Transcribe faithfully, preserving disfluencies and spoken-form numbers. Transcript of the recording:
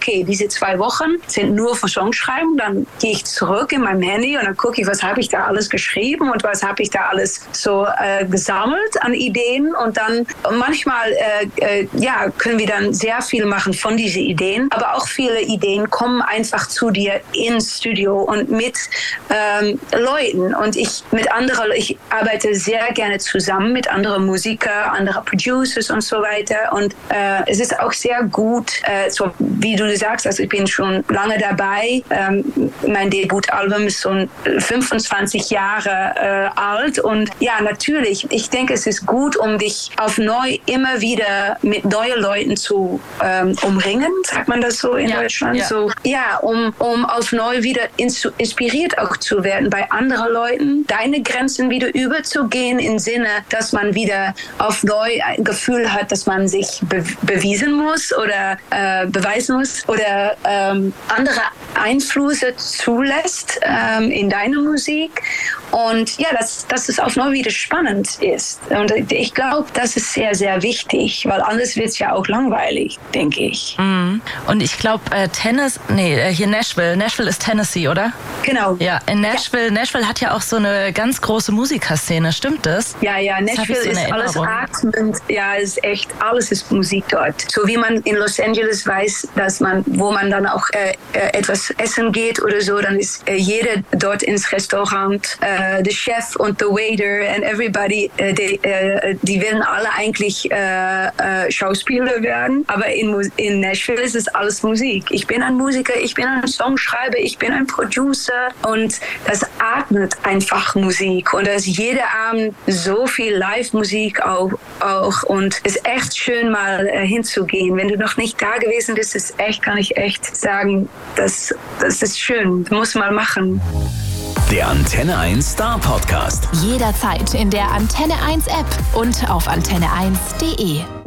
okay, diese zwei Wochen sind nur für Songschreiben. Dann gehe ich zurück in mein Handy und dann gucke ich, was habe ich da alles geschrieben und was habe ich da alles so äh, gesammelt an Ideen. Und dann und manchmal äh, äh, ja, können wir dann sehr viel machen von diesen Ideen. Aber auch viele Ideen kommen einfach zu dir ins Studio und mit ähm, Leuten. Und ich mit anderen, ich arbeite sehr gerne zusammen mit anderen Musikern, anderen Producers und so weiter. Und äh, es ist auch sehr gut, äh, so wie du sagst, also ich bin schon lange dabei. Ähm, mein Debutalbum ist so fünfundzwanzig Jahre äh, alt. Und ja, natürlich, ich denke, es ist gut, um dich auf neu immer wieder mit neuen Leuten zu ähm, umringen, sagt man das so in ja, Deutschland? Ja, so, ja um, um auf neu wieder ins, inspiriert auch zu werden bei anderen Leuten, deine Grenzen wieder überzugehen im Sinne, dass man wieder auf neu ein Gefühl hat, dass man sich be- bewiesen muss oder äh, beweisen muss oder ähm, andere Einflüsse zulässt ähm, in deine Musik. Und ja, dass, dass es auf neu wieder spannend ist. Und ich glaube, das ist sehr, sehr wichtig, weil anders wird es ja auch langweilig, denke ich. Mm. Und ich glaube, äh, Tennis, nee, äh, hier Nashville. Nashville ist Tennessee, oder? Genau. Ja, in Nashville. Ja. Nashville hat ja auch so eine ganz große Musikerszene, stimmt das? Ja, ja, Nashville so ist alles atmend. Ja, ist echt, alles ist Musik dort. So wie man in Los Angeles weiß, dass man, wo man dann auch äh, äh, etwas essen geht oder so, dann ist äh, jeder dort ins Restaurant, äh, the chef und the waiter and everybody, äh, die, äh, die werden alle eigentlich äh, äh, Schauspieler werden, aber in, in Nashville ist es alles Musik. Ich bin ein Musiker, ich bin ein Songschreiber, ich bin ein Producer und das atmet einfach Musik und da ist jeder Abend so viel Live-Musik auch, auch und es ist echt schön mal äh, hinzugehen. Wenn du noch nicht da gewesen bist, ist echt, kann ich echt sagen, das, das ist schön, muss mal machen. Der Antenne eins Star Podcast. Jederzeit in der Antenne eins App und auf antenne eins punkt de.